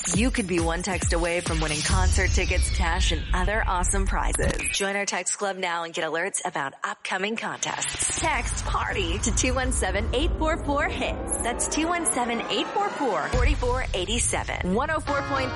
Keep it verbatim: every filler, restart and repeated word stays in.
You could be one text away from winning concert tickets, cash, and other awesome prizes. Join our text club now and get alerts about upcoming contests. Text PARTY to two one seven, eight four four, HITS. That's two one seven, eight four four, four four eight seven. one oh four point